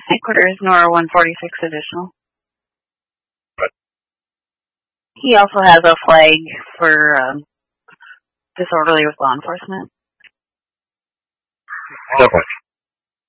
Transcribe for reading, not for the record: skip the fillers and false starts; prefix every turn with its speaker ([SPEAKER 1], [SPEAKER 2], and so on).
[SPEAKER 1] headquarters, nor 146 additional.
[SPEAKER 2] What?
[SPEAKER 1] He also has a flag for disorderly with law enforcement.
[SPEAKER 2] Lovely.